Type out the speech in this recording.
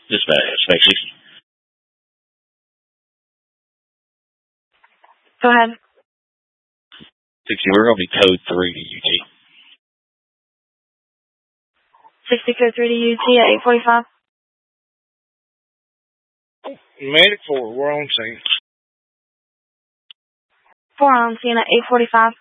Spec 60. Go ahead. 60, we're going to be code 3 to UT. 60 code 3 to UT at 8:45. Medic 4, we're on scene. 4 on scene at 8:45.